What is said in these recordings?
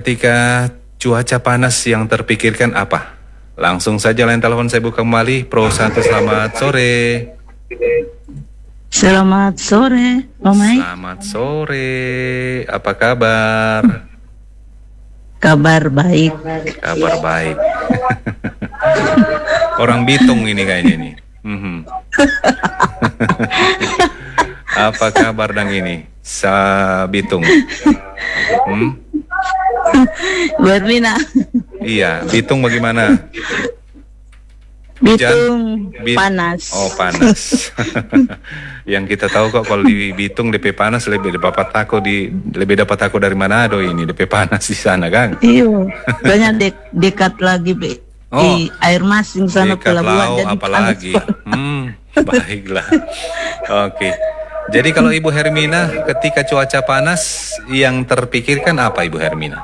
ketika cuaca panas yang terpikirkan apa? Langsung saja line telepon saya buka kembali. Pro 1, selamat sore. Selamat sore, Pak Mike. Selamat sore. Apa kabar? Kabar baik. Kabar baik. Orang Bitung ini kayaknya nih. Apa kabar dang ini? Sa Bitung. Bermina. Iya, Bitung bagaimana? Bitung panas. Oh, panas. Yang kita tahu kok kalau di Bitung DP panas lebih dapat aku dari Manado ini DP panas di sana, Kang. Iya, banyak dekat lagi di air Masing sana pelabuhan jadi apalagi. Baiklah. Oke. Jadi kalau Ibu Hermina ketika cuaca panas yang terpikirkan apa Ibu Hermina?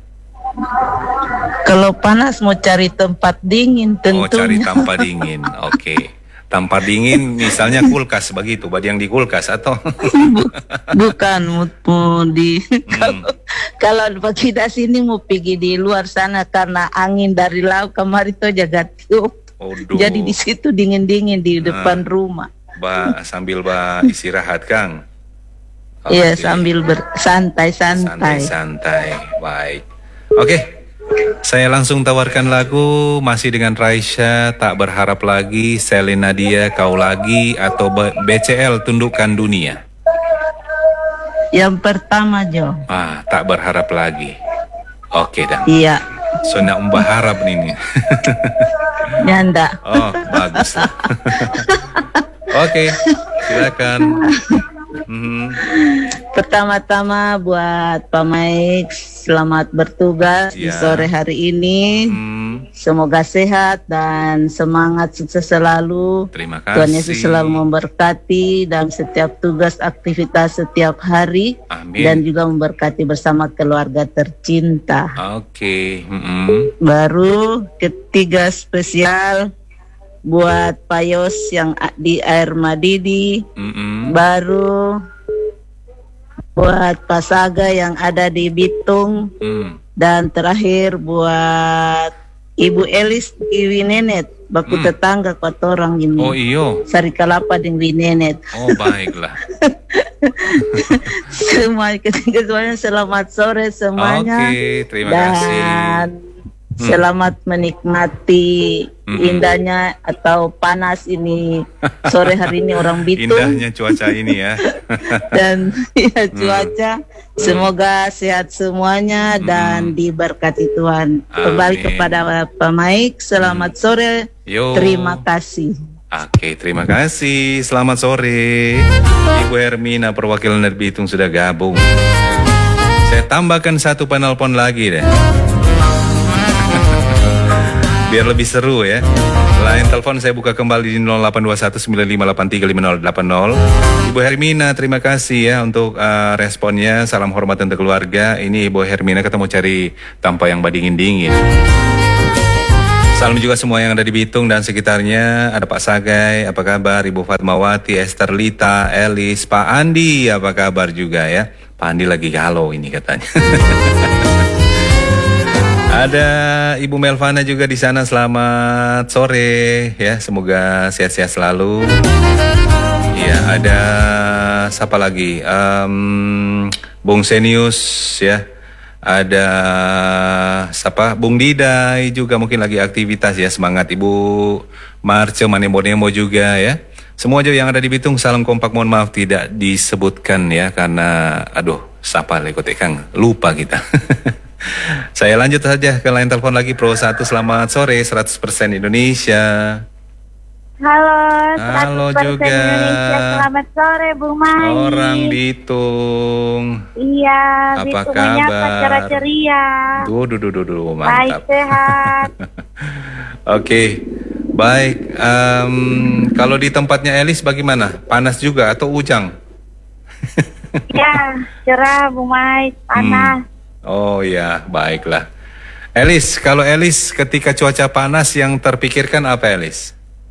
Kalau panas mau cari tempat dingin tentunya. Oh, cari tempat dingin. Oke. Tempat dingin misalnya kulkas begitu, yang di kulkas atau bukan mau di kalau kita sini mau pergi di luar sana karena angin dari laut kemarin tuh jaga tiup. Jadi di situ dingin-dingin di depan rumah. Sambil istirahat, Kang. Iya, sambil bersantai-santai. Santai. Baik. Oke. Saya langsung tawarkan lagu masih dengan Raisya, Tak Berharap Lagi, Selena Dia, Kau Lagi, atau BCL Tundukkan Dunia. Yang pertama, Jo. Tak Berharap Lagi. Oke dah. Iya. So nak berharap ini. Nyanda. Oh, bagus. Oke, silakan. Pertama-tama buat Pak Mike, selamat bertugas di sore hari ini. Semoga sehat dan semangat, sukses selalu. Terima kasih. Tuhan Yesus selalu memberkati dalam setiap tugas aktivitas setiap hari. Amin. Dan juga memberkati bersama keluarga tercinta. Oke. Baru ketiga spesial buat Pak Yos yang di Air Madidi. Baru buat Pak Saga yang ada di Bitung. Dan terakhir buat Ibu Elis di Winenet, baku tetangga kuat orang ini. Oh iyo. Sari Kalapa di Winenet. Oh, baiklah. Semuanya selamat sore semuanya. Oke, terima kasih. Selamat menikmati indahnya atau panas ini sore hari ini orang Bitung. Indahnya cuaca ini ya. Dan ya cuaca, semoga sehat semuanya dan diberkati Tuhan. Kembali kepada Pak Mike, selamat sore. Terima kasih. Oke, terima kasih. Selamat sore. Ibu Hermina perwakilan dari Bitung sudah gabung. Saya tambahkan satu penelpon lagi deh. Biar lebih seru ya. Line telepon saya buka kembali di 082195835080. Ibu Hermina, terima kasih ya untuk responnya. Salam hormat untuk keluarga. Ini Ibu Hermina ketemu cari tanpa yang dingin-dingin. Salam juga semua yang ada di Bitung dan sekitarnya. Ada Pak Sagai, apa kabar? Ibu Fatmawati, Esther Lita, Elis, Pak Andi, apa kabar juga ya? Pak Andi lagi galau ini katanya. Ada Ibu Melvana juga di sana. Selamat sore ya, semoga sehat-sehat selalu. Ya, ada siapa lagi? Bung Senius ya. Ada siapa? Bung Didai juga mungkin lagi aktivitas ya. Semangat Ibu Marce Manemo juga ya. Semua aja yang ada di Bitung, salam kompak. Mohon maaf tidak disebutkan ya karena siapa lekot Kang, lupa kita. Saya lanjut saja ke line telepon lagi. Pro 1, selamat sore. 100% Indonesia. Halo 100% juga Indonesia. Selamat sore Bu Mai. Orang Bitung. Iya, apa Bitung kabar? menyapa secara ceria. Duh, mantap. Baik, sehat. Oke, baik. Kalau di tempatnya Elis bagaimana? Panas juga atau ujang? Ya, cerah Bu Mai, panas. Oh ya, baiklah. Elis, kalau Elis ketika cuaca panas yang terpikirkan apa Elis?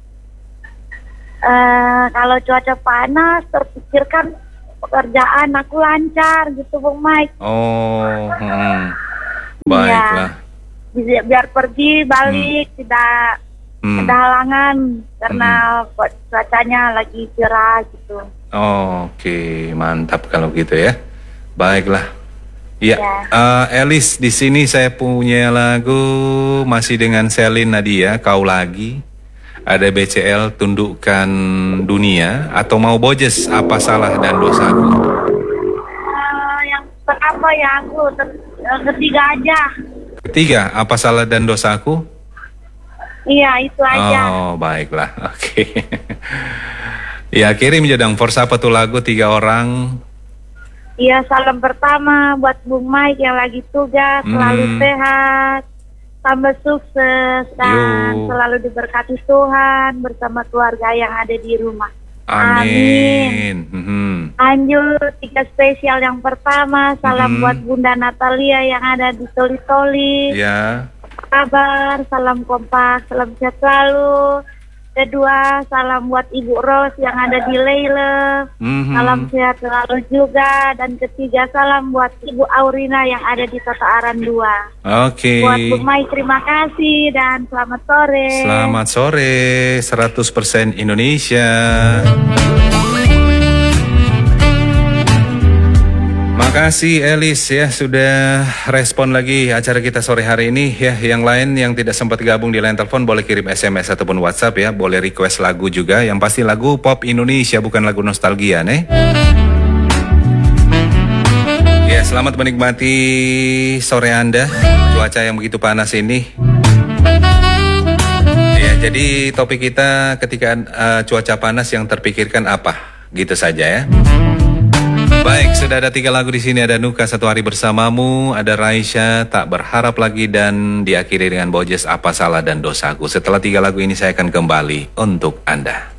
Kalau cuaca panas terpikirkan pekerjaan aku lancar gitu Bung Mike. Oh, Baiklah. Biar pergi balik tidak ada halangan karena cuacanya lagi cerah gitu. Oke, mantap kalau gitu ya. Baiklah. Ya, Elis, di sini saya punya lagu masih dengan Selin Nadia, Kau Lagi. Ada BCL, Tundukkan Dunia, atau mau Bojes, Apa Salah dan Dosaku? Yang pertama ya aku ketiga aja. Ketiga, Apa Salah dan Dosaku? Iya, itu aja. Oh, baiklah. Oke. Ya, kirim Jodang. For siapa tuh lagu 3 orang? Iya, salam pertama buat Bung Mike yang lagi tugas, selalu sehat, tambah sukses, dan selalu diberkati Tuhan bersama keluarga yang ada di rumah. Amin. Lanjut, 3 spesial yang pertama, salam buat Bunda Natalia yang ada di Toli-Toli. Ya. Kabar, salam kompak, salam sehat selalu. Kedua, salam buat Ibu Ros yang ada di Leile. Salam sehat selalu juga. Dan ketiga, salam buat Ibu Aurina yang ada di Tata Aran 2. Oke. Buat Bu Mai, terima kasih dan selamat sore. Selamat sore, 100% Indonesia. Makasih Elis ya sudah respon lagi acara kita sore hari ini ya. Yang lain yang tidak sempat gabung di line telepon boleh kirim SMS ataupun WhatsApp ya. Boleh request lagu juga. Yang pasti lagu pop Indonesia, bukan lagu nostalgia nih. Ya, selamat menikmati sore Anda. Cuaca yang begitu panas ini. Ya, jadi topik kita ketika cuaca panas yang terpikirkan apa? Gitu saja ya. Baik, sudah ada 3 lagu di sini. Ada Nuka, Satu Hari Bersamamu, ada Raisya, Tak Berharap Lagi, dan diakhiri dengan Bojes, Apa Salah dan Dosaku. Setelah 3 lagu ini saya akan kembali untuk Anda.